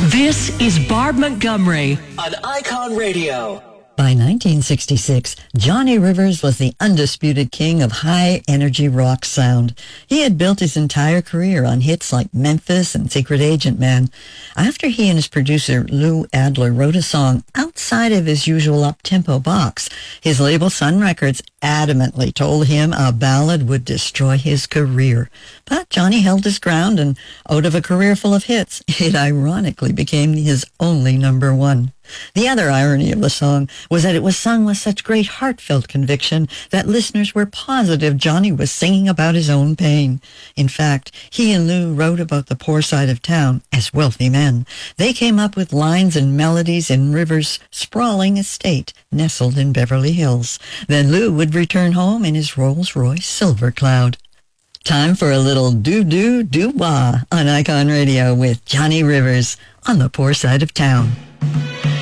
This is Barb Montgomery on Icon Radio. By 1966, Johnny Rivers was the undisputed king of high-energy rock sound. He had built his entire career on hits like Memphis and Secret Agent Man. After he and his producer, Lou Adler, wrote a song outside of his usual up-tempo box, his label Sun Records adamantly told him a ballad would destroy his career. But Johnny held his ground, and out of a career full of hits, it ironically became his only number one. The other irony of the song was that it was sung with such great heartfelt conviction that listeners were positive Johnny was singing about his own pain. In fact, he and Lou wrote about the poor side of town as wealthy men. They came up with lines and melodies in Rivers' sprawling estate nestled in Beverly Hills. Then Lou would return home in his Rolls-Royce Silver Cloud. Time for a little do-do-do-wah on Icon Radio with Johnny Rivers on the poor side of town.